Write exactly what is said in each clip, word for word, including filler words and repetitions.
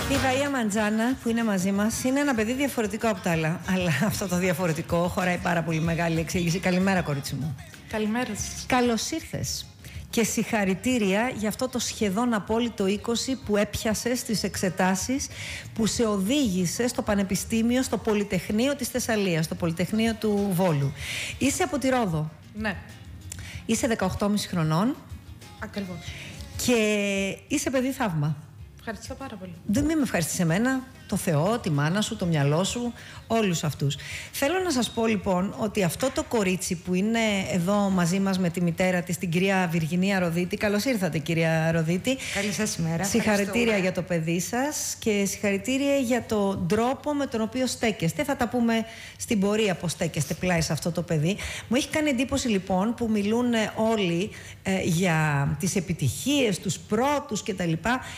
Η Βαΐα Μαντζάνα που είναι μαζί μας είναι ένα παιδί διαφορετικό από τα άλλα. Αλλά αυτό το διαφορετικό χωράει πάρα πολύ μεγάλη εξήγηση. Καλημέρα, κορίτσι μου. Καλημέρα σας. Καλώς ήρθες. Και συγχαρητήρια για αυτό το σχεδόν απόλυτο είκοσι που έπιασες στις εξετάσεις που σε οδήγησε στο Πανεπιστήμιο, στο Πολυτεχνείο της Θεσσαλίας, στο Πολυτεχνείο του Βόλου. Είσαι από τη Ρόδο. Ναι. Είσαι δεκαοκτώ και μισή χρονών. Ακριβώς. Και είσαι παιδί θαύμα. Ευχαριστώ πάρα πολύ. Δεν μην με ευχαριστείς εμένα, το Θεό, τη μάνα σου, το μυαλό σου, όλους αυτούς. Θέλω να σας πω λοιπόν ότι αυτό το κορίτσι που είναι εδώ μαζί μας με τη μητέρα της, την κυρία Βιργινία Ροδίτη. Καλώς ήρθατε, κυρία Ροδίτη. Καλή σας ημέρα. Συγχαρητήρια για το παιδί σας και συγχαρητήρια για τον τρόπο με τον οποίο στέκεστε. Θα τα πούμε στην πορεία πώς στέκεστε πλάι σε αυτό το παιδί. Μου έχει κάνει εντύπωση λοιπόν που μιλούν όλοι ε, για τις επιτυχίες, τους πρώτους κτλ.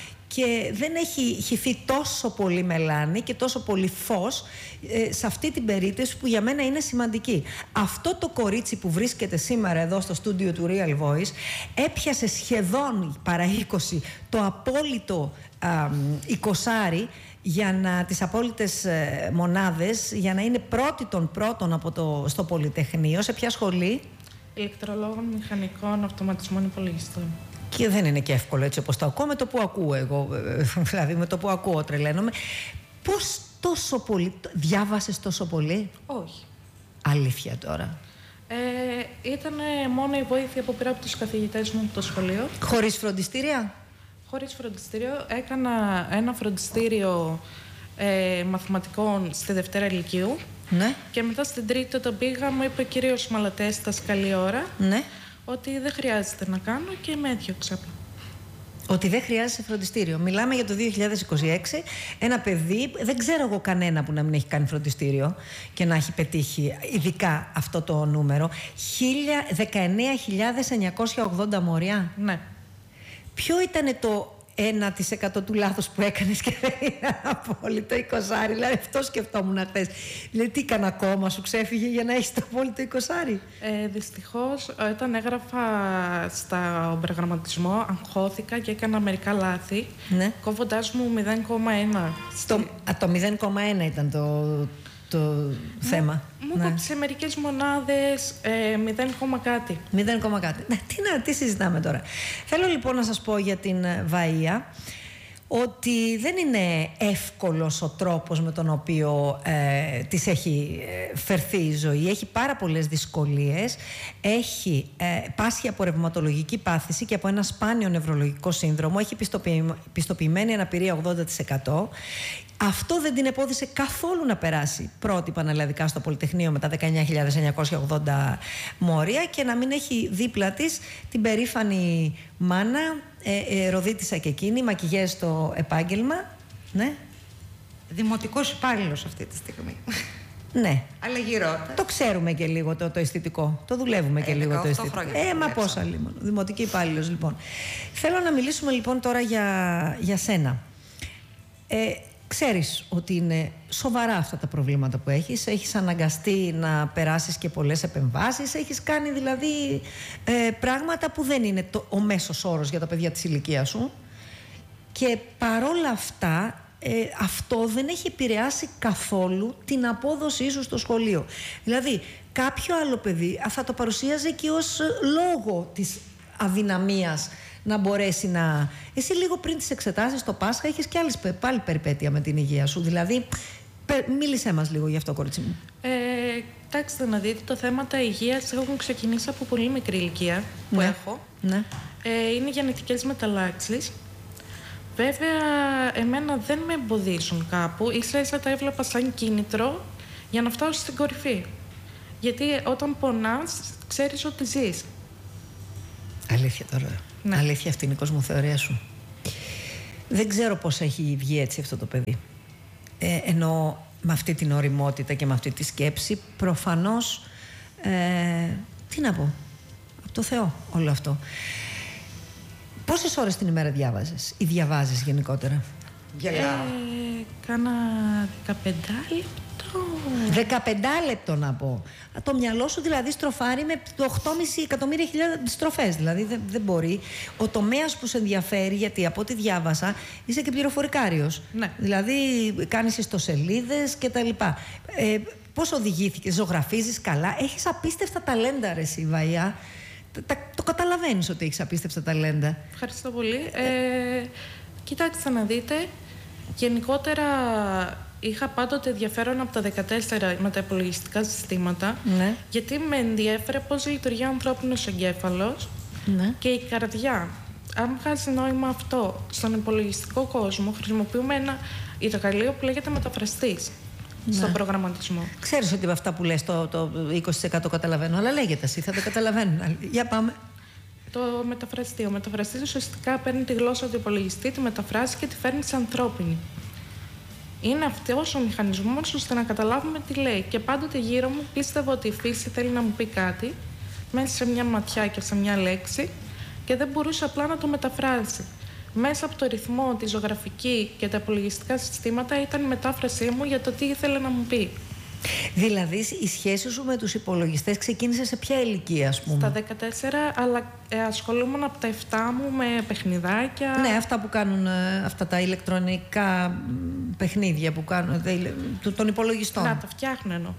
Και δεν έχει χυθεί τόσο πολύ μελάνη και τόσο πολύ φως ε, σε αυτή την περίπτωση που για μένα είναι σημαντική. Αυτό το κορίτσι που βρίσκεται σήμερα εδώ στο στούντιο του Real Voice έπιασε σχεδόν παρά είκοσι το απόλυτο α, εικοσάρι για να, τις απόλυτες ε, μονάδες για να είναι πρώτη των πρώτων από το, στο Πολυτεχνείο. Σε ποια σχολή? Ηλεκτρολόγων, μηχανικών, αυτοματισμών υπολογιστών. Και δεν είναι και εύκολο έτσι όπως το ακούω, με το που ακούω εγώ, δηλαδή με το που ακούω τρελαίνομαι. Πώς τόσο πολύ, διάβασες τόσο πολύ? Όχι. Αλήθεια τώρα? Ε, ήταν μόνο η βοήθεια που πήρα από τους καθηγητές μου από το σχολείο. Χωρίς φροντιστήρια? Χωρίς φροντιστήριο. Έκανα ένα φροντιστήριο ε, μαθηματικών στη Δευτέρα Λυκείου. Ναι. Και μετά στην Τρίτη όταν πήγα μου είπε ο κύριος Μαλατέστας καλή ώρα. Ναι. Ότι δεν χρειάζεται να κάνω και με έδιωξε απλά. Ότι δεν χρειάζεται φροντιστήριο. Μιλάμε για το δύο χιλιάδες είκοσι έξι. Ένα παιδί, δεν ξέρω εγώ κανένα που να μην έχει κάνει φροντιστήριο και να έχει πετύχει ειδικά αυτό το νούμερο. δεκαεννέα χιλιάδες εννιακόσια ογδόντα μωριά. Ναι. Ποιο ήταν το ένα τοις εκατό του λάθος που έκανες και δεν είναι απόλυτο εικοσάρι? Δηλαδή αυτό σκεφτόμουν χθες. Δηλαδή τι έκανα ακόμα, σου ξέφυγε για να έχεις το απόλυτο εικοσάρι? Ε, δυστυχώς όταν έγραφα στα προγραμματισμό αγχώθηκα και έκανα μερικά λάθη, ναι. Κόβοντάς μου μηδέν κόμμα ένα. Το, α, το μηδέν κόμμα ένα ήταν το, το θέμα. Μου είπα ναι. Σε μερικές μονάδες ε, μηδέν, κάτι. μηδέν, κάτι. Ναι, τι, να, τι συζητάμε τώρα? Θέλω λοιπόν να σας πω για την Βαΐα ότι δεν είναι εύκολος ο τρόπος με τον οποίο ε, της έχει ε, φερθεί η ζωή. Έχει πάρα πολλές δυσκολίες. Έχει ε, πάσχει από ρευματολογική πάθηση και από ένα σπάνιο νευρολογικό σύνδρομο. Έχει πιστοποιη, πιστοποιημένη αναπηρία ογδόντα τοις εκατό. Αυτό δεν την επώδησε καθόλου να περάσει πρώτη πανελλαδικά στο Πολυτεχνείο με τα δεκαεννέα χιλιάδες εννιακόσια ογδόντα μόρια και να μην έχει δίπλα της την περήφανη μάνα, ε, ε, Ροδίτισσα και εκείνη, μακιγιές στο επάγγελμα. Ναι. Δημοτικός υπάλληλος αυτή τη στιγμή. Ναι. Αλλά γυρότα. Το ξέρουμε και λίγο το, το αισθητικό. Το δουλεύουμε και ε, λίγο το αισθητικό. Ε, μα πόσα λίγο. Δημοτική υπάλληλος λοιπόν. Θέλω να μιλήσουμε λοιπόν τώρα για, για σένα. Ε, Ξέρεις ότι είναι σοβαρά αυτά τα προβλήματα που έχεις. Έχεις αναγκαστεί να περάσεις και πολλές επεμβάσεις. Έχεις κάνει δηλαδή ε, πράγματα που δεν είναι το, ο μέσος όρος για τα παιδιά της ηλικίας σου. Και παρόλα αυτά ε, αυτό δεν έχει επηρεάσει καθόλου την απόδοσή σου στο σχολείο. Δηλαδή κάποιο άλλο παιδί θα το παρουσίαζε και ως λόγο της αδυναμίας να μπορέσει να... Εσύ λίγο πριν τις εξετάσεις το Πάσχα έχεις και άλλες πάλι περιπέτεια με την υγεία σου. Δηλαδή, μίλησέ μας λίγο γι' αυτό, κορίτσι μου. Ε, κοιτάξτε να δείτε, το θέμα τα υγείας έχουν ξεκινήσει από πολύ μικρή ηλικία που ναι. έχω. Ναι. Ε, είναι γενετικές μεταλλάξεις. Βέβαια, εμένα δεν με εμποδίζουν κάπου. Ίσα ίσα τα έβλεπα σαν κίνητρο για να φτάσω στην κορυφή. Γιατί όταν πονάς, ξέρεις ότι ζεις. Αλήθεια τώρα. Ναι. Αλήθεια αυτή είναι η κοσμοθεωρία σου. Δεν ξέρω πώς έχει βγει έτσι αυτό το παιδί. Ε, ενώ με αυτή την ωριμότητα και με αυτή τη σκέψη προφανώς ε, τι να πω, από το Θεό όλο αυτό. Πόσες ώρες την ημέρα διάβαζες ή διαβάζεις γενικότερα? Ε, κάνα δεκαπέντε δεκαπέντε λεπτό να πω. Το μυαλό σου δηλαδή στροφάρει με οκτώ κόμμα πέντε εκατομμύρια στροφές. Δηλαδή δεν, δεν μπορεί. Ο τομέας που σε ενδιαφέρει, γιατί από ό,τι διάβασα είσαι και πληροφορικάριος. Ναι. Δηλαδή κάνεις ιστοσελίδες κτλ. Ε, πώς οδηγήθηκες, ζωγραφίζεις καλά, έχεις απίστευτα ταλέντα, ρε εσύ, Βαϊά. Τα, το καταλαβαίνεις ότι έχεις απίστευτα ταλέντα. Ευχαριστώ πολύ. Ε, κοιτάξτε να δείτε, γενικότερα είχα πάντοτε ενδιαφέρον από τα δεκατέσσερα με τα υπολογιστικά συστήματα, Ναι. γιατί με ενδιέφερε πώς λειτουργεί ο ανθρώπινος εγκέφαλος, ναι, και η καρδιά. Αν βγάζει νόημα αυτό στον υπολογιστικό κόσμο, χρησιμοποιούμε ένα εργαλείο που λέγεται μεταφραστής, ναι, στον προγραμματισμό. Ξέρεις ότι με αυτά που λες το, το είκοσι τοις εκατό καταλαβαίνω, αλλά λέγεται εσύ, θα τα καταλαβαίνουν. Για πάμε. Το μεταφραστή. Ο μεταφραστής ουσιαστικά παίρνει τη γλώσσα του υπολογιστή, τη μεταφράζει και τη φέρνει σε ανθρώπινη. Είναι αυτός ο μηχανισμός ώστε να καταλάβουμε τι λέει. Και πάντοτε γύρω μου πίστευα ότι η φύση θέλει να μου πει κάτι μέσα σε μια ματιά και σε μια λέξη και δεν μπορούσε απλά να το μεταφράσει. Μέσα από το ρυθμό, τη ζωγραφική και τα υπολογιστικά συστήματα ήταν η μετάφρασή μου για το τι ήθελε να μου πει. Δηλαδή, η σχέση σου με τους υπολογιστές ξεκίνησε σε ποια ηλικία, ας πούμε? Στα δεκατέσσερα, αλλά ε, ασχολούμαι από τα επτά μου με παιχνιδάκια. Ναι, αυτά που κάνουν, αυτά τα ηλεκτρονικά παιχνίδια που κάνουν, των υπολογιστών. Να, τα φτιάχνω εννοώ.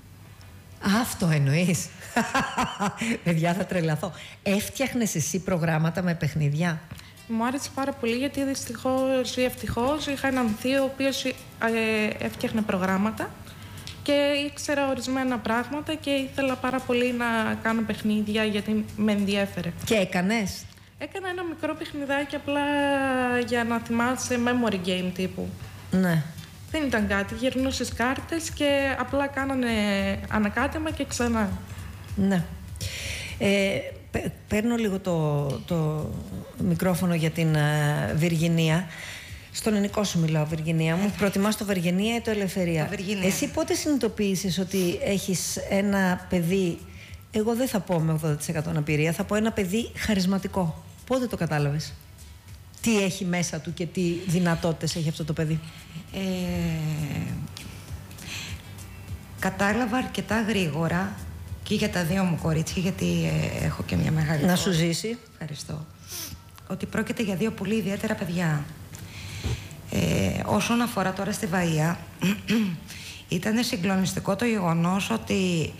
Αυτό εννοείς? Παιδιά, θα τρελαθώ. Έφτιαχνες εσύ προγράμματα με παιχνίδια? Μου άρεσε πάρα πολύ, γιατί δυστυχώς ή ευτυχώς είχα έναν θείο ο οποίος ε, έφτιαχνε προγράμματα και ήξερα ορισμένα πράγματα και ήθελα πάρα πολύ να κάνω παιχνίδια γιατί με ενδιέφερε. Και έκανες? Έκανα ένα μικρό παιχνιδάκι απλά για να θυμάσαι, memory game τύπου. Ναι. Δεν ήταν κάτι, γυρνούσες κάρτες και απλά κάνανε ανακάτεμα και ξανά. Ναι. Ε, παίρνω λίγο το, το μικρόφωνο για την uh, Βυργινία. Στον ελληνικό σου μιλάω, Βυργινία μου. Προτιμάς το Βεργενία ή το Ελευθερία? Το Βεργενία. Εσύ πότε συνειδητοποίησες ότι έχεις ένα παιδί, εγώ δεν θα πω με ογδόντα τοις εκατό αναπηρία, θα πω ένα παιδί χαρισματικό? Πότε το κατάλαβες? Τι έχει μέσα του και τι δυνατότητες έχει αυτό το παιδί? Ε, κατάλαβα αρκετά γρήγορα και για τα δύο μου κορίτσια, γιατί ε, έχω και μια μεγάλη Να κόρη. σου ζήσει. Ευχαριστώ. Ότι πρόκειται για δύο πολύ ιδιαίτερα παιδιά. Ε, όσον αφορά τώρα στη Βαϊά, ήταν συγκλονιστικό το γεγονός ότι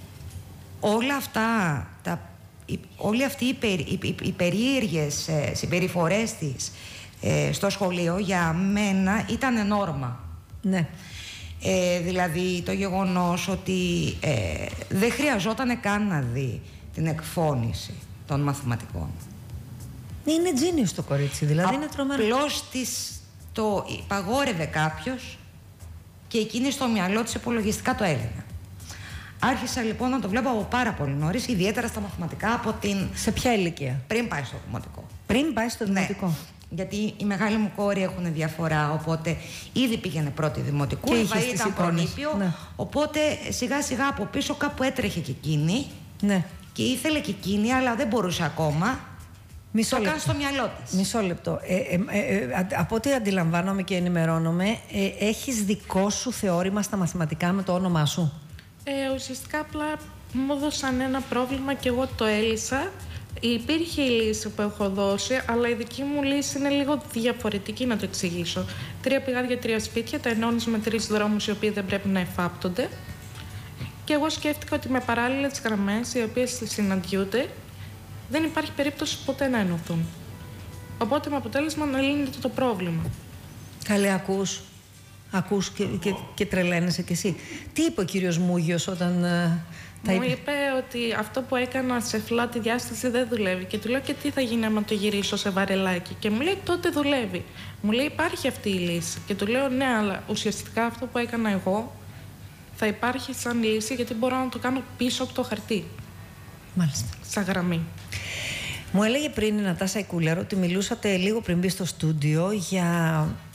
όλα αυτά, τα, οι, όλοι αυτοί οι, περί, οι, οι, οι περίεργες ε, συμπεριφορές της ε, στο σχολείο για μένα ήταν νόρμα. Ναι. Ε, δηλαδή το γεγονός ότι ε, δεν χρειαζόταν καν να δει την εκφώνηση των μαθηματικών. Είναι genius το κορίτσι, δηλαδή. Είναι τρομερό. Απλώς της το υπαγόρευε κάποιος και εκείνη στο μυαλό της υπολογιστικά το έλεγε. Άρχισα λοιπόν να το βλέπω από πάρα πολύ νωρίς, ιδιαίτερα στα μαθηματικά από την... Σε ποια ηλικία? Πριν πάει στο δημοτικό. Πριν πάει στο δημοτικό. Ναι. Γιατί η μεγάλη μου κόρη έχουν διαφορά, οπότε ήδη πήγαινε πρώτη δημοτικού, και η Βαϊά ήταν προνήπιο, ναι. Οπότε σιγά σιγά από πίσω κάπου έτρεχε και εκείνη, ναι. Και ήθελε και εκείνη, αλλά δεν μπορούσε ακόμα. Μισό το λεπτό. κάνει στο μυαλό της. Μισό λεπτό. Ε, ε, ε, ε, από ό,τι αντιλαμβάνομαι και ενημερώνομαι, ε, έχεις δικό σου θεώρημα στα μαθηματικά με το όνομά σου? Ε, ουσιαστικά απλά μου έδωσαν ένα πρόβλημα και εγώ το έλυσα. Υπήρχε η λύση που έχω δώσει, αλλά η δική μου λύση είναι λίγο διαφορετική, να το εξηγήσω. Τρία πηγάδια, τρία σπίτια, τα ενώνεις με τρεις δρόμους οι οποίοι δεν πρέπει να εφάπτονται. Και εγώ σκέφτηκα ότι με παράλληλες γραμμές, οι οποίες συναντιούνται, δεν υπάρχει περίπτωση ποτέ να ενωθούν. Οπότε με αποτέλεσμα να λύνεται το πρόβλημα. Καλέ, ακούς. Ακούς και, και, και τρελαίνεσαι κι εσύ. Τι είπε ο κύριος Μούγιος όταν... Uh, Μου είπε... είπε ότι αυτό που έκανα σε φλάτη διάσταση δεν δουλεύει. Και του λέω, και τι θα γίνει άμα το γυρίσω σε βαρελάκι? Και μου λέει, τότε δουλεύει. Μου λέει, υπάρχει αυτή η λύση. Και του λέω, ναι, αλλά ουσιαστικά αυτό που έκανα εγώ θα υπάρχει σαν λύση, γιατί μπορώ να το κάνω πίσω από το χαρτί. Μάλιστα. Σαν γραμμή. Μου έλεγε πριν η Νατάσα Ικούλερ ότι μιλούσατε λίγο πριν μπει στο στούντιο για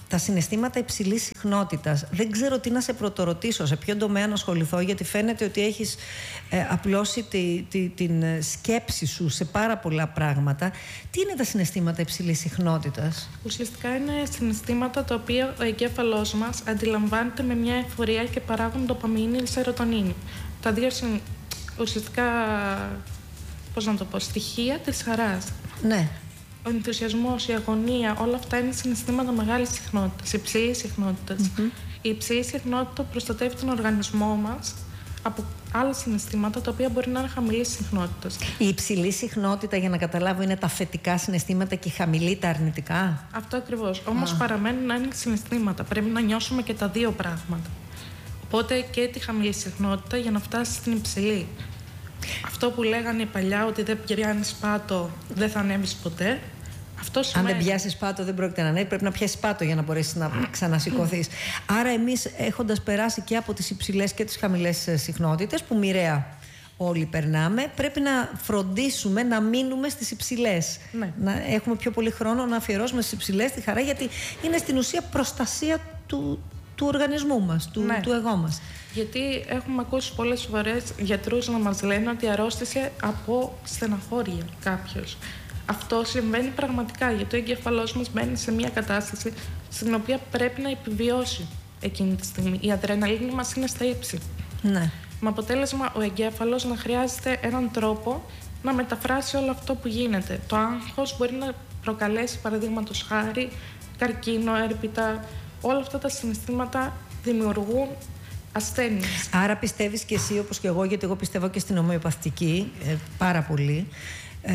τα συναισθήματα υψηλής συχνότητας. Δεν ξέρω τι να σε πρωτορωτήσω, σε ποιον τομέα να ασχοληθώ, γιατί φαίνεται ότι έχεις ε, απλώσει τη, τη, την σκέψη σου σε πάρα πολλά πράγματα. Τι είναι τα συναισθήματα υψηλής συχνότητας? Ουσιαστικά είναι συναισθήματα τα οποία ο εγκέφαλός μας αντιλαμβάνεται με μια εφορία και παράγουν ντοπαμίνη ή σερωτονίνη. Τα δύο συν, ουσιαστικά, πώς να το πω, στοιχεία της χαράς. Ναι. Ο ενθουσιασμός, η αγωνία, όλα αυτά είναι συναισθήματα μεγάλης συχνότητας, υψηλής συχνότητας. Mm-hmm. Η υψηλή συχνότητα προστατεύει τον οργανισμό μας από άλλα συναισθήματα τα οποία μπορεί να είναι χαμηλής συχνότητας. Η υψηλή συχνότητα, για να καταλάβω, είναι τα θετικά συναισθήματα και η χαμηλή τα αρνητικά. Αυτό ακριβώς. Όμως παραμένουν να είναι συναισθήματα. Πρέπει να νιώσουμε και τα δύο πράγματα. Οπότε και τη χαμηλή συχνότητα για να φτάσει στην υψηλή. Αυτό που λέγανε παλιά, ότι δεν πιάνεις πάτο, δεν θα ανέβεις ποτέ. Αυτό σημαίνει... Αν δεν πιάσεις πάτο, δεν πρόκειται να ανέβει. Πρέπει να πιάσεις πάτο για να μπορέσεις να ξανασηκωθείς. Άρα, εμείς, έχοντας περάσει και από τις υψηλές και τις χαμηλές συχνότητες, που μοιραία όλοι περνάμε, πρέπει να φροντίσουμε να μείνουμε στις υψηλές. Ναι. Να έχουμε πιο πολύ χρόνο να αφιερώσουμε στις υψηλές τη χαρά, γιατί είναι στην ουσία προστασία του, του οργανισμού μας, του, ναι. του εγώ μας. Γιατί έχουμε ακούσει πολλές φορές γιατρούς να μας λένε ότι αρρώστησε από στεναχώρια κάποιος. Αυτό συμβαίνει πραγματικά, γιατί ο εγκέφαλός μας μπαίνει σε μια κατάσταση στην οποία πρέπει να επιβιώσει εκείνη τη στιγμή. Η αδρεναλίνη μας είναι στα ύψη. Ναι. Με αποτέλεσμα ο εγκέφαλος να χρειάζεται έναν τρόπο να μεταφράσει όλο αυτό που γίνεται. Το άγχος μπορεί να προκαλέσει, παραδείγματος χάρη, καρκίνο, έρπιτα. Όλα αυτά τα συναισθήματα δημιουργούν ασθένειες. Άρα πιστεύεις και εσύ, όπως και εγώ, γιατί εγώ πιστεύω και στην ομοιοπαθητική ε, πάρα πολύ, ε,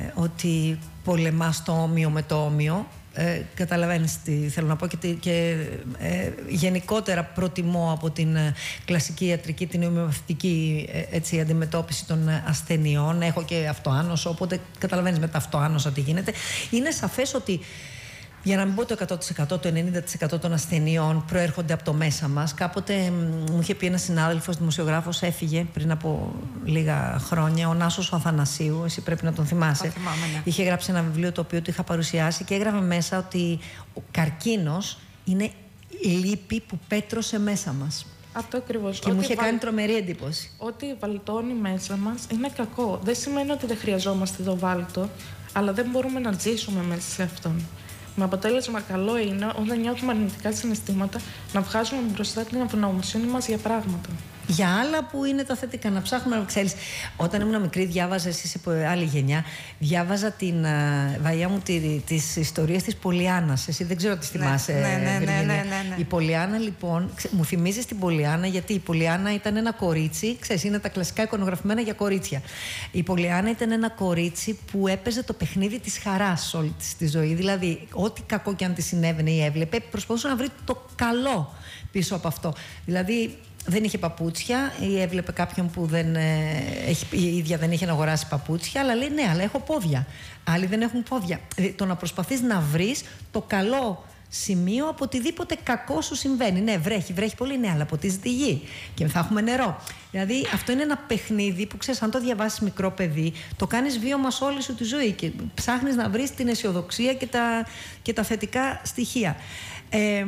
ότι πολεμάς το όμοιο με το όμοιο. Ε, καταλαβαίνεις τι θέλω να πω, και, και ε, γενικότερα προτιμώ από την ε, κλασική ιατρική την ομοιοπαθητική ε, έτσι, αντιμετώπιση των ε, ασθενειών. Έχω και αυτοάνωσο, οπότε καταλαβαίνεις με τα αυτοάνοσα τι γίνεται. Είναι σαφές ότι, για να μην πω το εκατό τοις εκατό, το ενενήντα τοις εκατό των ασθενειών προέρχονται από το μέσα μας. Κάποτε μου είχε πει ένας συνάδελφος, δημοσιογράφος, έφυγε πριν από λίγα χρόνια, ο Νάσος ο Αθανασίου, εσύ πρέπει να τον θυμάσαι. Το θυμάμαι, ναι. Είχε γράψει ένα βιβλίο το οποίο του είχα παρουσιάσει και έγραφε μέσα ότι ο καρκίνος είναι λύπη που πέτρωσε μέσα μας. Αυτό ακριβώς. Και μου είχε κάνει τρομερή εντύπωση. Ό,τι βαλτώνει μέσα μας είναι κακό. Δεν σημαίνει ότι δεν χρειαζόμαστε το βάλτο, αλλά δεν μπορούμε να ζήσουμε μέσα σε αυτόν. Με αποτέλεσμα, καλό είναι όταν νιώθουμε αρνητικά συναισθήματα να βγάζουμε μπροστά την ευγνωμοσύνη μας για πράγματα. Για άλλα που είναι τα θετικά, να ψάχνουμε να ξέρεις. Όταν ήμουν μικρή, διάβαζα, εσύ σε άλλη γενιά, διάβαζα την uh, βαγιά μου τη, τις ιστορίες της Πολιάννας. Εσύ δεν ξέρω τι θυμάσαι. Ναι, ναι, ναι, ναι, ναι, ναι, ναι. Η Πολιάννα, λοιπόν, ξε, μου θυμίζεις την Πολιάννα, γιατί η Πολιάννα ήταν ένα κορίτσι, ξέρεις, είναι τα κλασικά εικονογραφημένα για κορίτσια. Η Πολιάννα ήταν ένα κορίτσι που έπαιζε το παιχνίδι της χαράς όλη της τη ζωή. Δηλαδή, ό,τι κακό και αν τη συνέβαινε ή έβλεπε, προσπαθούσε να βρει το καλό πίσω από αυτό. Δηλαδή, δεν είχε παπούτσια ή έβλεπε κάποιον που δεν, ε, έχει, η ίδια δεν είχε να αγοράσει παπούτσια, αλλά λέει ναι, αλλά έχω πόδια. Άλλοι δεν έχουν πόδια. Δηλαδή, το να προσπαθείς να βρεις το καλό σημείο από οτιδήποτε κακό σου συμβαίνει. Ναι, βρέχει, βρέχει πολύ, ναι, αλλά ποτίζει τη γη και θα έχουμε νερό. Δηλαδή, αυτό είναι ένα παιχνίδι που ξέρεις, αν το διαβάσεις μικρό παιδί, το κάνεις βίωμα σε όλη σου τη ζωή και ψάχνεις να βρεις την αισιοδοξία και τα, και τα θετικά στοιχεία. Ε,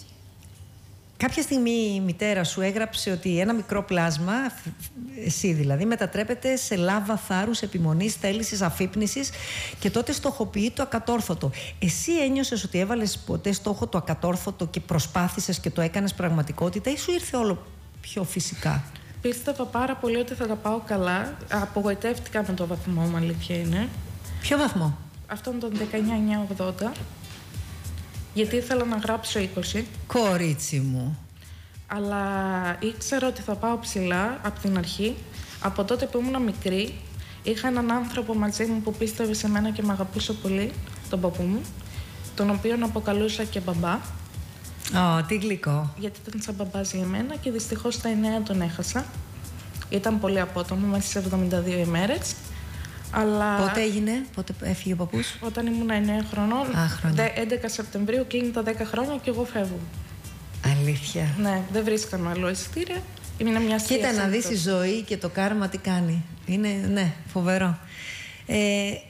Κάποια στιγμή η μητέρα σου έγραψε ότι ένα μικρό πλάσμα, εσύ δηλαδή, μετατρέπεται σε λάβα θάρρους, επιμονής, θέλησης, αφύπνισης και τότε στοχοποιεί το ακατόρθωτο. Εσύ ένιωσες ότι έβαλες ποτέ στόχο το ακατόρθωτο και προσπάθησες και το έκανες πραγματικότητα ή σου ήρθε όλο πιο φυσικά? Πίστευα πάρα πολύ ότι θα τα πάω καλά. Απογοητεύτηκα με το βαθμό μου, αλήθεια είναι. Ποιο βαθμό? Αυτόν τον δεκαεννιά εννιά ογδόντα. Γιατί ήθελα να γράψω είκοσι. Κορίτσι μου. Αλλά ήξερα ότι θα πάω ψηλά από την αρχή. Από τότε που ήμουν μικρή, είχα έναν άνθρωπο μαζί μου που πίστευε σε μένα και με αγαπούσε πολύ, τον παππού μου, τον οποίον αποκαλούσα και μπαμπά. Ω, oh, τι γλυκό. Γιατί ήταν σαν μπαμπάς για μένα και δυστυχώς στα εννέα τον έχασα. Ήταν πολύ απότομο, μέσα σε εβδομήντα δύο ημέρες. Αλλά πότε έγινε, πότε έφυγε ο παππούς? Όταν ήμουν εννέα χρονών, ah, έντεκα Σεπτεμβρίου, κλείνει τα δέκα χρόνια και εγώ φεύγω. Αλήθεια? Ναι, δεν βρίσκαμε άλλο εισιτήρια. Είναι μια Κοίτα να δεις η ζωή και το κάρμα τι κάνει. Είναι, ναι, φοβερό. Ε,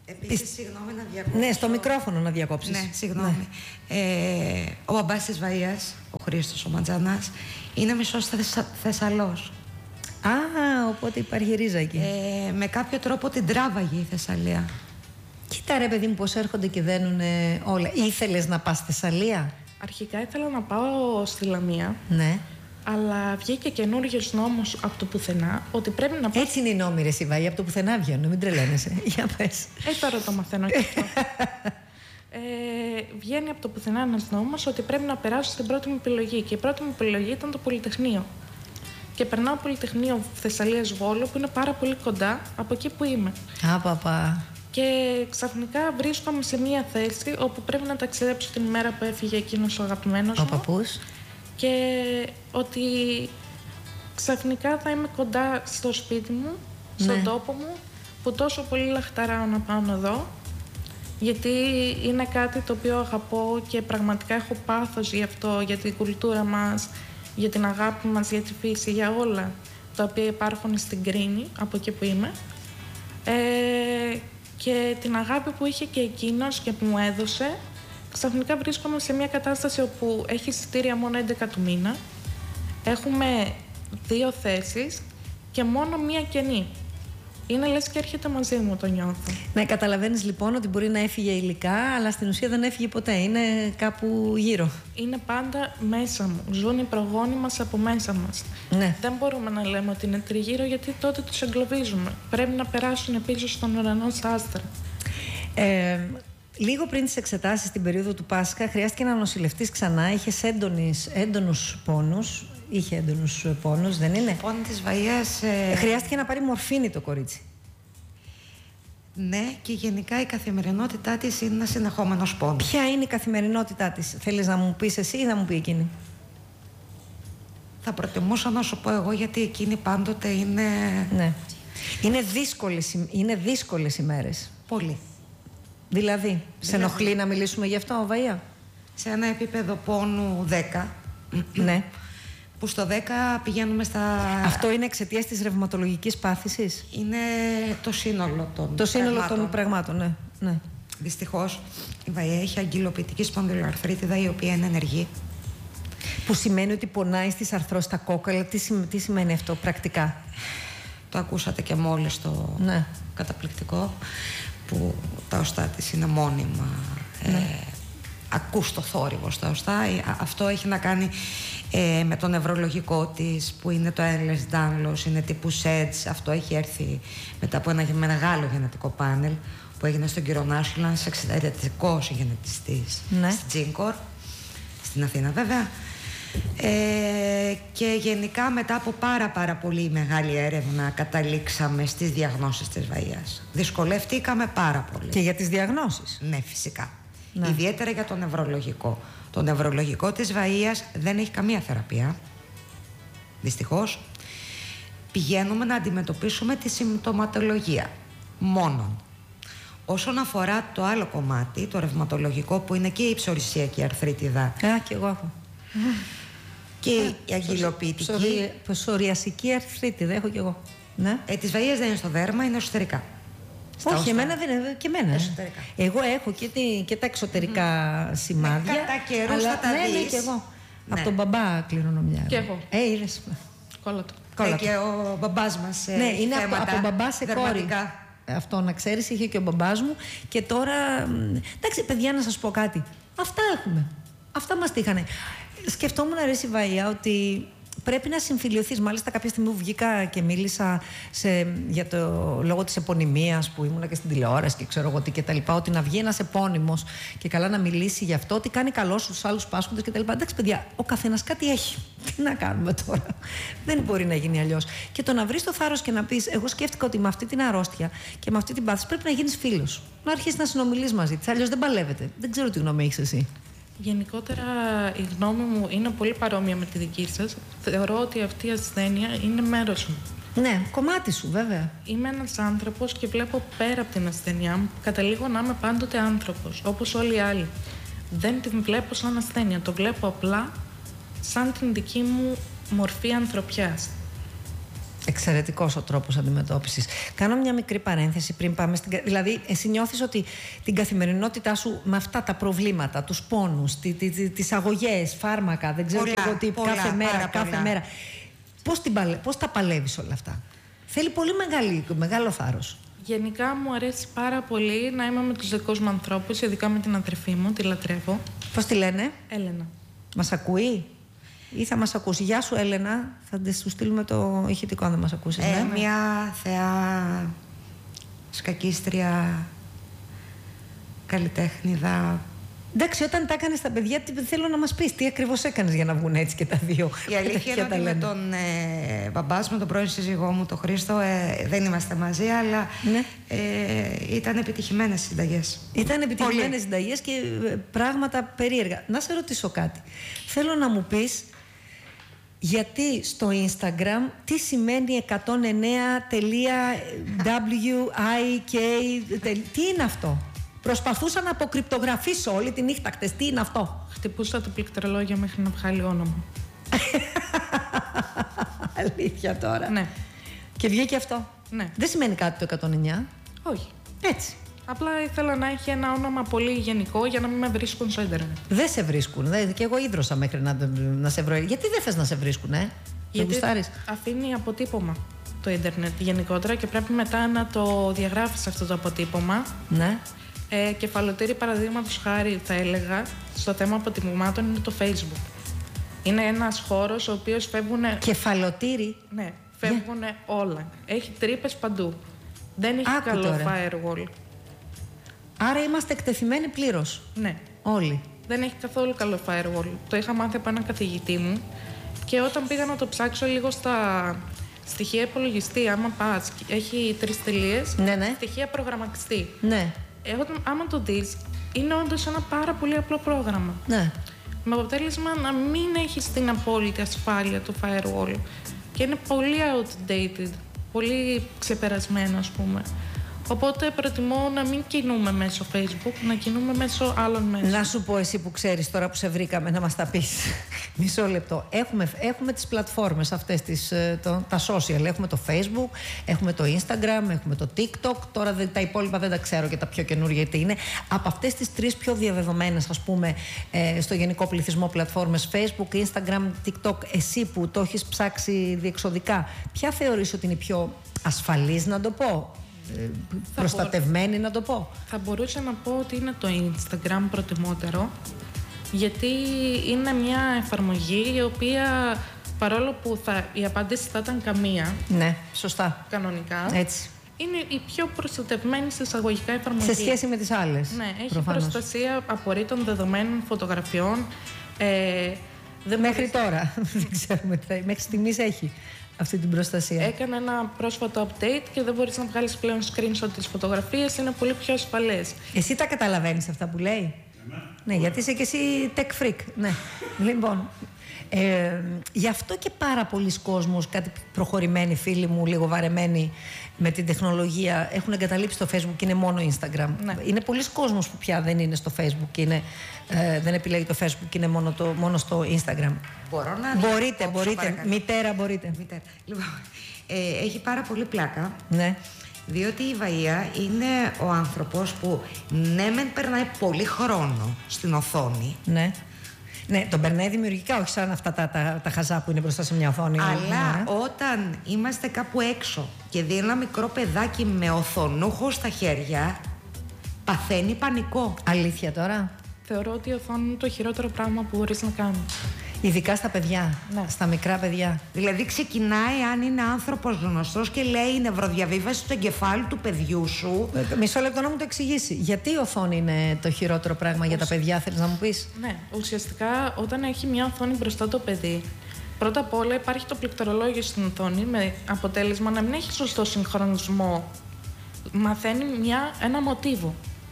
Επίσης, συγγνώμη να διακόψω. Ναι, στο μικρόφωνο να διακόψεις. Ναι, συγγνώμη. Ναι. Ε, ο μπαμπάς της Βαΐας, ο Χρήστος ο Ματζανάς, είναι μισός Θεσσα... Θεσσαλός. Α, οπότε υπάρχει ρίζα εκεί. Ε, με κάποιο τρόπο την τράβαγε η Θεσσαλία. Κοίτα ρε παιδί μου πώς έρχονται και δένουν όλα. Ήθελες να πας στη Θεσσαλία? Αρχικά ήθελα να πάω στη Λαμία. Ναι. Αλλά βγήκε καινούριος νόμος από το πουθενά ότι πρέπει να. Έτσι είναι οι νόμοι, ρε Σιβάη, από το πουθενά βγαίνουν, μην τρελαίνεσαι. Για πες. Ε, τώρα το μαθαίνω και αυτό. ε, βγαίνει από το πουθενά ένας νόμος ότι πρέπει να περάσω στην πρώτη μου επιλογή. Και η πρώτη μου επιλογή ήταν το Πολυτεχνείο. Και περνάω Πολυτεχνείο Θεσσαλίας Βόλου, που είναι πάρα πολύ κοντά από εκεί που είμαι. Α, παπα. Και ξαφνικά βρίσκομαι σε μία θέση όπου πρέπει να ταξιδέψω την ημέρα που έφυγε εκείνος ο αγαπημένος ο μου. Ο παππούς. Και ότι ξαφνικά θα είμαι κοντά στο σπίτι μου, στον ναι. τόπο μου, που τόσο πολύ λαχταράω να πάω να δω, γιατί είναι κάτι το οποίο αγαπώ και πραγματικά έχω πάθος γι' αυτό, για την κουλτούρα μας, για την αγάπη μας, για τη φύση, για όλα τα οποία υπάρχουν στην Κρίνη, από εκεί που είμαι. Ε, και την αγάπη που είχε και εκείνος και που μου έδωσε, ξαφνικά βρίσκομαι σε μια κατάσταση όπου έχει εισιτήρια μόνο έντεκα του μήνα. Έχουμε δύο θέσεις και μόνο μία κενή. Είναι λες και έρχεται μαζί μου, το νιώθω. Ναι, καταλαβαίνεις λοιπόν ότι μπορεί να έφυγε υλικά, αλλά στην ουσία δεν έφυγε ποτέ. Είναι κάπου γύρω. Είναι πάντα μέσα μου. Ζουν οι προγόνοι μας από μέσα μας. Ναι. Δεν μπορούμε να λέμε ότι είναι τριγύρω, γιατί τότε τους εγκλωβίζουμε. Πρέπει να περάσουν πίσω στον ουρανό στα άστρα. Ε, Λίγο πριν τις εξετάσεις την περίοδο του Πάσχα, χρειάστηκε να νοσηλευτείς ξανά. Είχες έντονους πόνους. Είχε έντονους πόνους, δεν είναι? Πόνοι της Βαΐας. Ε... Χρειάστηκε να πάρει μορφίνη το κορίτσι. Ναι, και γενικά η καθημερινότητά της είναι ένα συνεχόμενος πόνος. Ποια είναι η καθημερινότητά της? Θέλεις να μου πεις εσύ ή να μου πει εκείνη? Θα προτιμούσα να σου πω εγώ, γιατί εκείνη πάντοτε είναι... Ναι. Είναι δύσκολες, είναι δύσκολες ημέρες. Πολύ. Δηλαδή, δηλαδή, σε ενοχλεί να μιλήσουμε γι' αυτό, Βαΐα? Σε ένα επίπεδο πόνου δέκα. Ναι. Που στο δέκα πηγαίνουμε στα... Αυτό είναι εξαιτίας της ρευματολογικής πάθησης? Είναι το σύνολο των Το σύνολο πραγμάτων. των πραγμάτων, ναι. ναι. Δυστυχώς, η Βαΐα έχει αγκυλοποιητική σπονδυλοαρθρίτιδα, η οποία είναι ενεργή. Που σημαίνει ότι πονάει στις αρθρώσεις τα κόκκαλα. Τι, σημα... τι σημαίνει αυτό πρακτικά? Το ακούσατε και μόλις το ναι. καταπληκτικό, που τα οστά της είναι μόνιμα. Ναι. Ε, ακούς το θόρυβο στα οστά. Αυτό έχει να κάνει ε, με το νευρολογικό της, που είναι το Ehlers-Danlos, είναι τύπου σετς. Αυτό έχει έρθει μετά από ένα μεγάλο γενετικό πάνελ που έγινε στον Κυρονάσουλα, ένας εξαιρετικός γενετιστής, ναι. στην Τζίνκορ, στην Αθήνα βέβαια. Ε, και γενικά μετά από πάρα πάρα πολύ μεγάλη έρευνα καταλήξαμε στις διαγνώσεις της Βαΐας. Δυσκολεύτηκαμε πάρα πολύ. Και για τις διαγνώσεις? Ναι, φυσικά. Ναι. Ιδιαίτερα για το νευρολογικό. Το νευρολογικό της Βαΐας δεν έχει καμία θεραπεία. Δυστυχώς. Πηγαίνουμε να αντιμετωπίσουμε τη συμπτωματολογία μόνον. Όσον αφορά το άλλο κομμάτι, το ρευματολογικό, που είναι και η ψωρισσιακή αρθρίτιδα. Α, και εγώ έχω. Και η αγκυλοποιητική. Ψωριασική αρθρίτιδα έχω κι εγώ. Ναι. Ε, της Βαΐας δεν είναι στο δέρμα, είναι εσωτερικά. Στα Όχι, εμένα δεν είναι και εμένα. Εσωτερικά. Εγώ έχω και, τη, και τα εξωτερικά mm. σημάδια. Ε, κατά καιρούς αλλά θα τα ναι, δεις. Ναι, και εγώ. Ναι. Από τον μπαμπά κληρονομιά. Και εγώ. Ε, είδες. Κόλλατο. Ε, και ο μπαμπάς μας. Ε, ναι, είναι από, από μπαμπά σε δερματικά. κόρη. Αυτό να ξέρεις, είχε και ο μπαμπάς μου. Και τώρα, εντάξει παιδιά, να σας πω κάτι. Αυτά έχουμε. Αυτά μας τύχανε. Σκεφτόμουν, αρέσει η Βαΐα, ότι πρέπει να συμφιλειωθείς. Μάλιστα, κάποια στιγμή που βγήκα και μίλησα σε, για το λόγο της επωνυμίας, που ήμουνα και στην τηλεόραση και ξέρω εγώ τι και τα λοιπά, ότι να βγει ένας επώνυμος και καλά να μιλήσει γι' αυτό, ότι κάνει καλό στους άλλους πάσχοντες και τα λοιπά. Εντάξει, παιδιά, ο καθένας κάτι έχει. Τι να κάνουμε τώρα? Δεν μπορεί να γίνει αλλιώς. Και το να βρεις το θάρρος και να πεις, εγώ σκέφτηκα ότι με αυτή την αρρώστια και με αυτή την πάθηση πρέπει να γίνεις φίλος. Να αρχίσεις να συνομιλείς μαζί της. Αλλιώς δεν παλεύετε. Δεν ξέρω τι γνώμη έχεις εσύ. Γενικότερα η γνώμη μου είναι πολύ παρόμοια με τη δική σας. Θεωρώ ότι αυτή η ασθένεια είναι μέρος μου. Ναι, κομμάτι σου βέβαια. Είμαι ένας άνθρωπος και βλέπω πέρα από την ασθένειά μου. Καταλήγω να είμαι πάντοτε άνθρωπος, όπως όλοι οι άλλοι. Δεν την βλέπω σαν ασθένεια, το βλέπω απλά σαν την δική μου μορφή ανθρωπιάς. Εξαιρετικός ο τρόπος αντιμετώπισης. Κάνω μια μικρή παρένθεση πριν πάμε στην... Δηλαδή, εσύ νιώθεις ότι την καθημερινότητά σου με αυτά τα προβλήματα, τους πόνους, τι, τι, τι, τις αγωγές, φάρμακα, δεν ξέρω πολλά, εγώ τι, πολλά, κάθε μέρα, κάθε πολλά. μέρα. Πώς, την, πώς τα παλεύεις όλα αυτά? Θέλει πολύ μεγάλη, μεγάλο θάρρος. Γενικά μου αρέσει πάρα πολύ να είμαι με τους δικούς μου ανθρώπους, ειδικά με την αδερφή μου, τη λατρεύω. Πώς τη λένε? Έλενα. Μας ακούει ή θα μας ακούσει? Γεια σου Έλενα, θα σου στείλουμε το ηχητικό αν δεν μας ακούσεις. Ε, ναι. Μια θεά σκακίστρια, καλλιτέχνηδα. Εντάξει, όταν τα έκανες τα παιδιά, τι, θέλω να μας πεις τι ακριβώς έκανες για να βγουν έτσι και τα δύο. Η αλήθεια είναι ότι με τον ε, μπαμπάς, με τον πρώην σύζυγό μου, τον Χρήστο, ε, δεν είμαστε μαζί, αλλά ναι. ε, ήταν επιτυχημένες συνταγές. Ήταν επιτυχημένες συνταγές και ε, πράγματα περίεργα. Να σε ρωτήσω κάτι. Θέλω να μου πεις γιατί στο Instagram τι σημαίνει εκατόν εννέα τελεία βι άι κέι, τι είναι αυτό? Προσπαθούσα να αποκρυπτογραφήσω όλη τη νύχτα χτες. Τι είναι αυτό? Χτυπούσα το πληκτρολόγιο μέχρι να βγάλει όνομα. Αλήθεια τώρα? Ναι. Και βγήκε αυτό? Ναι. Δεν σημαίνει κάτι το εκατόν εννέα. Όχι. Έτσι. Απλά ήθελα να έχει ένα όνομα πολύ γενικό για να μην με βρίσκουν στο ίντερνετ. Δεν σε βρίσκουν. Δε, και εγώ ίδρωσα μέχρι να, να σε βρω. Γιατί δεν θες να σε βρίσκουν, ε? Γιατί αφήνει αποτύπωμα το ίντερνετ γενικότερα και πρέπει μετά να το διαγράφεις αυτό το αποτύπωμα. Ναι. Ε, κεφαλοτήρι, παραδείγματος χάρη, θα έλεγα, στο θέμα αποτυπωμάτων είναι το Facebook. Είναι ένας χώρος ο οποίος φεύγουν. Κεφαλοτήρι. Ναι, φεύγουν yeah. όλα. Έχει τρύπες παντού. Δεν έχει Άκου καλό τώρα. firewall. Άρα είμαστε εκτεθειμένοι πλήρως. Ναι. Όλοι. Δεν έχει καθόλου καλό firewall. Το είχα μάθει από έναν καθηγητή μου και όταν πήγα να το ψάξω λίγο στα στοιχεία υπολογιστή, άμα πας, έχει τρεις τελείες, ναι, ναι. στοιχεία προγραμματιστή. Ναι. Εγώ, άμα το δεις, είναι όντως ένα πάρα πολύ απλό πρόγραμμα. Ναι. Με αποτέλεσμα να μην έχεις την απόλυτη ασφάλεια του firewall. Και είναι πολύ outdated, πολύ ξεπερασμένο, ας πούμε. Οπότε προτιμώ να μην κινούμε μέσω Facebook, να κινούμε μέσω άλλων μέσων. Να σου πω εσύ που ξέρεις τώρα που σε βρήκαμε να μας τα πεις. Μισό λεπτό. Έχουμε, έχουμε τις πλατφόρμες αυτές, τις, το, τα social. Έχουμε το Facebook, έχουμε το Instagram, έχουμε το TikTok. Τώρα δεν, τα υπόλοιπα δεν τα ξέρω και τα πιο καινούργια τι είναι. Από αυτές τις τρεις πιο διαδεδομένες, ας πούμε, ε, στο γενικό πληθυσμό πλατφόρμες Facebook, Instagram, TikTok, εσύ που το έχεις ψάξει διεξοδικά, ποια θεωρείς ότι είναι η πιο ασφαλής, να το πω? Προστατευμένη, μπορώ, να το πω. Θα μπορούσα να πω ότι είναι το Instagram προτιμότερο, γιατί είναι μια εφαρμογή η οποία, παρόλο που θα, η απάντηση θα ήταν καμία. Ναι, σωστά. Κανονικά. Έτσι. Είναι η πιο προστατευμένη σε εισαγωγικά εφαρμογή. Σε σχέση με τις άλλες. Ναι, έχει προφανώς. προστασία απορρίτων δεδομένων, φωτογραφιών. Ε, δεν μέχρι μπορείς... τώρα. Δεν ξέρουμε τι θα... Μέχρι στιγμής έχει αυτή την προστασία. Έκανε ένα πρόσφατο update και δεν μπορείς να βγάλεις πλέον screenshot της φωτογραφίας, είναι πολύ πιο ασφαλές. Εσύ τα καταλαβαίνεις αυτά που λέει? Ναι, ναι, γιατί είσαι και εσύ tech freak. Ναι. Λοιπόν, ε, γι' αυτό και πάρα πολλοί κόσμος, κάτι προχωρημένοι φίλοι μου, λίγο βαρεμένοι με την τεχνολογία, έχουν εγκαταλείψει το Facebook και είναι μόνο Instagram. Ναι. Είναι πολλοί κόσμος που πια δεν είναι στο Facebook και είναι, ε, δεν επιλέγει το Facebook και είναι μόνο, το, μόνο στο Instagram. Μπορώ να μπορείτε, κόψω, μπορείτε. Παρακαλώ. Μητέρα, μπορείτε. Μητέρα. Λοιπόν, ε, έχει πάρα πολύ πλάκα. Ναι. Διότι η Βαΐα είναι ο άνθρωπος που ναι μεν περνάει πολύ χρόνο στην οθόνη. Ναι. Ναι, τον περνάει δημιουργικά, όχι σαν αυτά τα, τα, τα χαζά που είναι μπροστά σε μια οθόνη. Αλλά ναι. όταν είμαστε κάπου έξω και δει ένα μικρό παιδάκι με οθονούχο στα χέρια, παθαίνει πανικό. Αλήθεια τώρα? Θεωρώ ότι η οθόνη είναι το χειρότερο πράγμα που μπορείς να κάνεις. Ειδικά στα παιδιά, ναι. Στα μικρά παιδιά. Δηλαδή ξεκινάει, αν είναι άνθρωπος γνωστός και λέει η νευροδιαβίβαση του εγκεφάλου του παιδιού σου. Ε, μισό λεπτό να μου το εξηγήσει. Γιατί η οθόνη είναι το χειρότερο πράγμα Ουσ... για τα παιδιά, θέλεις να μου πεις? Ναι, ουσιαστικά όταν έχει μια οθόνη μπροστά το παιδί, πρώτα απ' όλα υπάρχει το πληκτρολόγιο στην οθόνη με αποτέλεσμα να μην έχει σωστό συγχρονισμό. Μαθαίνει μια, ένα μοτίβο.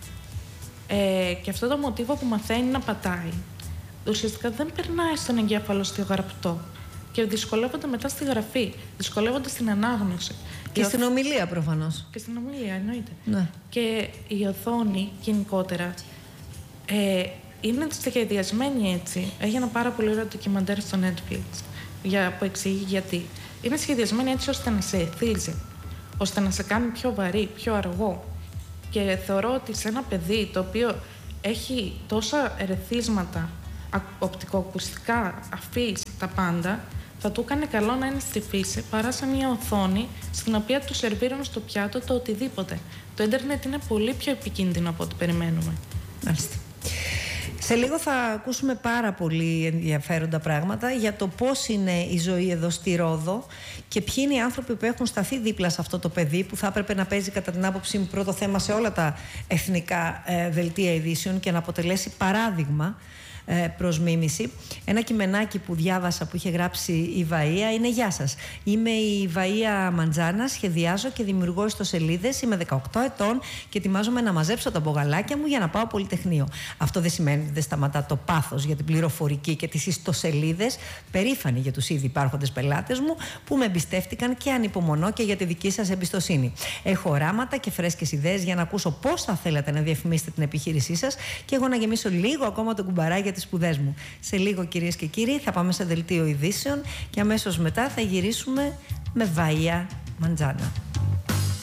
Ε, και αυτό το μοτίβο που μαθαίνει να πατάει, ουσιαστικά δεν περνάει στον εγκέφαλο στο γραπτό και δυσκολεύονται μετά στη γραφή, δυσκολεύονται στην ανάγνωση. Και η στην οθ... ομιλία προφανώς. Και στην ομιλία, εννοείται. Ναι. Και η οθόνη γενικότερα ε, είναι σχεδιασμένη έτσι. Έχει ένα πάρα πολύ ωραίο ντοκιμαντέρ στο Netflix για, που εξηγεί γιατί. Είναι σχεδιασμένη έτσι ώστε να σε εθίζει, ώστε να σε κάνει πιο βαρύ, πιο αργό. Και θεωρώ ότι σε ένα παιδί το οποίο έχει τόσα ερεθίσματα, οπτικοακουστικά, αφής, τα πάντα, θα του έκανε καλό να είναι στη φύση παρά σε μια οθόνη στην οποία του σερβίρουν στο πιάτο το οτιδήποτε. Το ίντερνετ είναι πολύ πιο επικίνδυνο από ό,τι περιμένουμε. Μάλιστα. Σε λίγο θα ακούσουμε πάρα πολύ ενδιαφέροντα πράγματα για το πώς είναι η ζωή εδώ στη Ρόδο και ποιοι είναι οι άνθρωποι που έχουν σταθεί δίπλα σε αυτό το παιδί που θα έπρεπε να παίζει κατά την άποψή μου πρώτο θέμα σε όλα τα εθνικά ε, δελτία ειδήσεων και να αποτελέσει παράδειγμα προς μίμηση. Ένα κειμενάκι που διάβασα που είχε γράψει η Βαΐα είναι «Γεια σας. Είμαι η Βαΐα Μαντζάνα, σχεδιάζω και δημιουργώ ιστοσελίδες. Είμαι δεκαοκτώ ετών και ετοιμάζομαι να μαζέψω τα μπογαλάκια μου για να πάω πολυτεχνείο. Αυτό δεν σημαίνει ότι δεν σταματά το πάθος για την πληροφορική και τις ιστοσελίδες. Περήφανη για τους ήδη υπάρχοντες πελάτες μου που με εμπιστεύτηκαν και ανυπομονώ και για τη δική σας εμπιστοσύνη. Έχω οράματα και φρέσκες ιδέες για να ακούσω πώς θα θέλατε να διαφημίσετε την επιχείρησή σας και εγώ να γεμίσω λίγο ακόμα το κουμπαρά για τις σπουδές μου». Σε λίγο, κυρίες και κύριοι, θα πάμε σε δελτίο ειδήσεων και αμέσως μετά θα γυρίσουμε με Βαΐα Μαντζάνα.